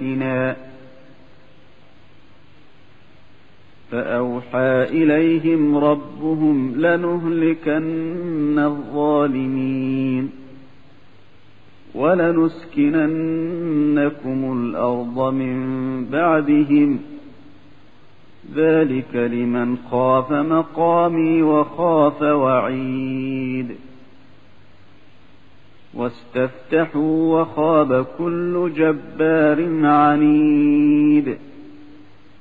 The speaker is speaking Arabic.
بآياتنا فأوحى إليهم ربهم لنهلكن الظالمين ولنسكننكم الأرض من بعدهم ذلك لمن خاف مقامي وخاف وعيد واستفتحوا وخاب كل جبار عنيد